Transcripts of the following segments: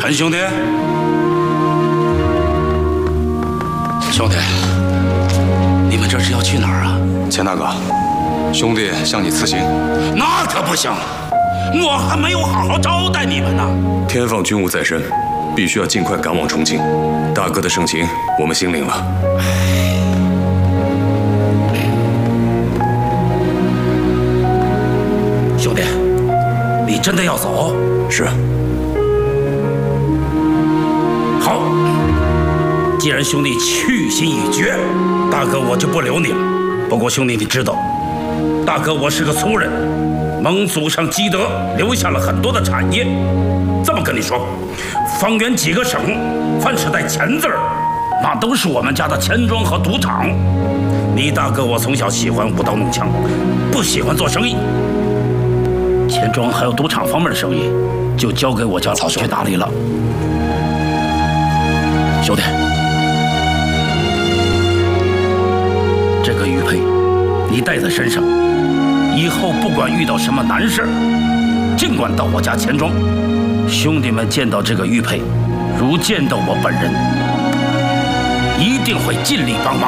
陈兄弟，兄弟，你们这是要去哪儿啊？ 钱大哥，兄弟向你辞行。 那可不行，我还没有好好招待你们呢。 天放军务在身，必须要尽快赶往重庆。大哥的盛情，我们心领了。 兄弟，你真的要走？ 是。 好，既然兄弟去心已决，大哥我就不留你了。不过兄弟，你知道，大哥我是个粗人，蒙祖上积德，留下了很多的产业。这么跟你说，方圆几个省，凡是带钱字儿，那都是我们家的钱庄和赌场。你大哥我从小喜欢舞刀弄枪，不喜欢做生意。钱庄还有赌场方面的生意，就交给我家老去打理了。兄弟，这个玉佩你带在身上，以后不管遇到什么难事，尽管到我家钱庄，兄弟们见到这个玉佩，如见到我本人，一定会尽力帮忙。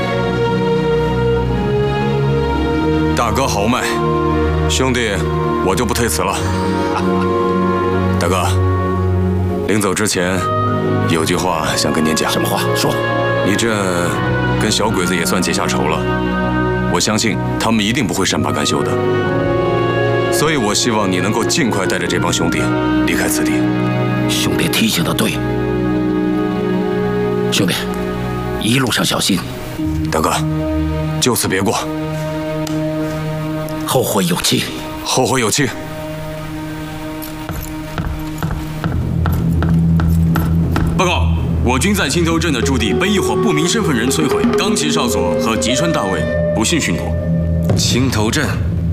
大哥豪迈，兄弟我就不推辞了。大哥，临走之前有句话想跟您讲。 什么话？说。 你这跟小鬼子也算结下仇了，我相信他们一定不会善罢甘休的。所以我希望你能够尽快带着这帮兄弟离开此地。 兄弟提醒的对，兄弟，一路上小心。 大哥，就此别过。 后会有期。 后会有期。 报告，我军在青头镇的驻地被一伙不明身份人摧毁，冈崎少佐和吉川大尉不幸殉国。 青头镇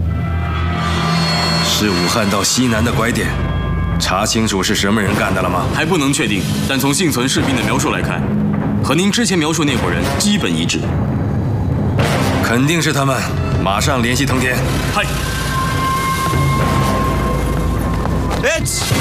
是武汉到西南的拐点，查清楚是什么人干的了吗？ 还不能确定，但从幸存士兵的描述来看，和您之前描述那伙人基本一致。 肯定是他们，马上联系藤田。 嗨。 It's